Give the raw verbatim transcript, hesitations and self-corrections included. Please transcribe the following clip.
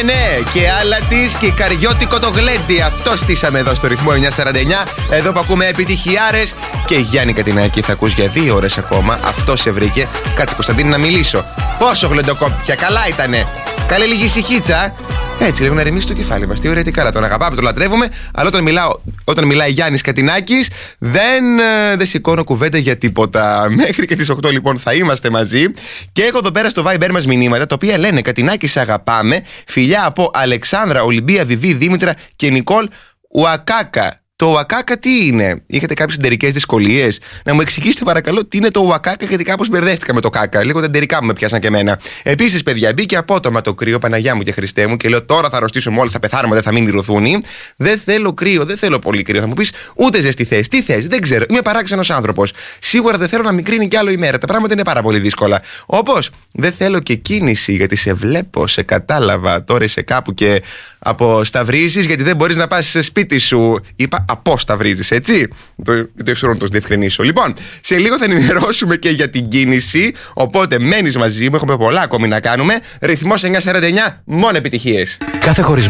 Ναι, ναι, και άλλα της και καριώτικο το γλέντι. Αυτό στήσαμε εδώ στο ρυθμό εννιακόσια σαράντα εννιά. Εδώ που ακούμε επιτυχιάρες. Και Γιάννη Κατινάκη θα ακούς για δύο ώρες ακόμα. Αυτό σε βρήκε. Κάτσε Κωνσταντίνη να μιλήσω. Πόσο γλεντοκόπια, καλά ήτανε. Καλή λίγη ησυχίτσα. Έτσι, λίγο να ρεμίσει το κεφάλι μας. Τι ωραία, τι καλά. Τον αγαπάμε, τον λατρεύουμε. Αλλά όταν, μιλάω, όταν μιλάει Γιάννης Κατινάκης, δεν, δεν σηκώνω κουβέντα για τίποτα. Μέχρι και τις οκτώ λοιπόν θα είμαστε μαζί. Και έχω εδώ πέρα στο Viber μας μηνύματα τα οποία λένε: Κατινάκη, σε αγαπάμε. Φιλιά από Αλεξάνδρα, Ολυμπία, Βιβί, Δήμητρα και Νικόλ Ουακάκα. Το ουακάκα τι είναι? Είχατε κάποιες εντερικές δυσκολίες? Να μου εξηγήσετε παρακαλώ τι είναι το ουακάκα, γιατί κάπως μπερδεύτηκα με το κάκα. Λίγο τα εντερικά μου με πιάσαν και εμένα. Επίσης, παιδιά, μπήκε απότομα το κρύο, Παναγιά μου και Χριστέ μου, και λέω τώρα θα αρρωστήσουμε όλοι, θα πεθάνουμε, δεν θα μείνει ρουθούνη. Δεν θέλω κρύο, δεν θέλω πολύ κρύο. Θα μου πεις ούτε ζεστή θες. Τι θες? Δεν ξέρω. Είμαι παράξενος άνθρωπος. Σίγουρα δεν θέλω να μικρύνει κι άλλο η μέρα. Τα πράγματα είναι πάρα πολύ δύσκολα. Όπως δεν θέλω και κίνηση, γιατί σε βλέπω, σε κατάλαβα. Τώρα είσαι κάπου και αποσταυρίζεις, γιατί δεν μπορείς να πας σε σπίτι σου. Είπα αποσταυρίζεις, έτσι. Το, το ευθερόν το διευκρινίσω. Λοιπόν, σε λίγο θα ενημερώσουμε και για την κίνηση. Οπότε μένεις μαζί μου, έχουμε πολλά ακόμη να κάνουμε. Ρυθμός εννιακόσια σαράντα εννιά, μόνο επιτυχίες. Κάθε χωρισμό